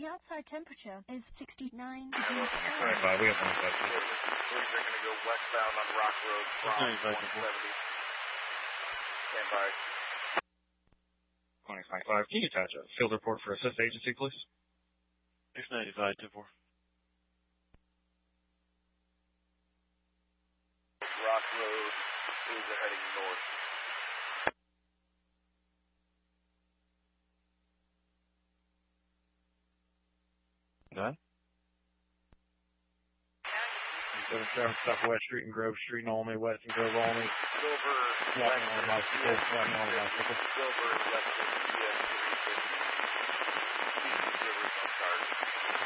The outside temperature is 69 Alright, degrees. we have 152. Boys are going to go westbound on Rock Road from 170. Stand by. 2025. Can you attach a field report for assist agency, please? 695, 24. Rock Road is heading north. Done? 77 Southwest Street and Grove Street, Olney, West and Grove, Olney. Silver, Walking on the bicycle, walking on the bicycle. Silver, West, ES 350. Original start.